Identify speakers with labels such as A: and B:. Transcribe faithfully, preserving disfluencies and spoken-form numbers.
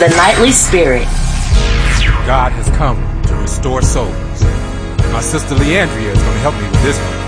A: The Nightly Spirit.
B: God has come to restore souls. My sister Leandria is going to help me with this one.